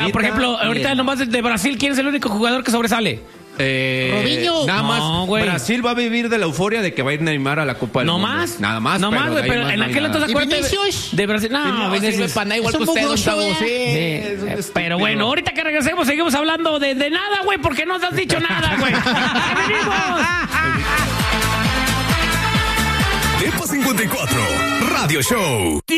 por ejemplo, ahorita nomás de Brasil, ¿quién es el único jugador que sobresale? Robinho. Nada más, güey. Brasil va a vivir de la euforia de que va a ir Neymar a la Copa del No Mundo. más. Nada más. No más, güey, pero en aquel entonces ¿Y acuérdate Vinicius? de Brasil. No, Vinicius. Para nada igual Es que un usted, don mugroso, Tavo. ¿eh? Sí. Pero bueno, ahorita que regresemos seguimos hablando de nada, güey, porque no te has dicho nada, güey. ¡Ahí venimos! Depa 54 Radio Show.